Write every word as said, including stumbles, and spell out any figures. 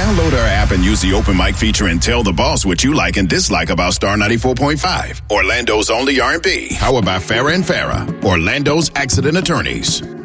Download our app and use the open mic feature and tell the boss what you like and dislike about Star ninety-four point five. Orlando's only R and B. Powered by Farrah and Farrah. Orlando's Accident Attorneys.